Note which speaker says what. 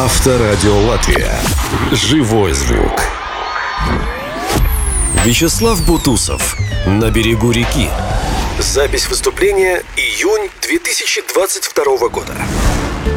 Speaker 1: Авторадио Латвия. Живой звук. Вячеслав Бутусов. «На берегу реки». Запись выступления июнь 2022 года.